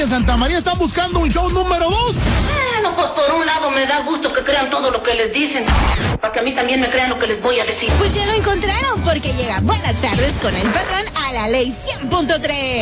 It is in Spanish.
en Santa María están buscando un show número 2. No, pues por un lado me da gusto que crean todo lo que les dicen, para que a mí también me crean lo que les voy a decir. Pues ya lo encontraron, porque llega Buenas Tardes con el Patrón a la Ley 100.3.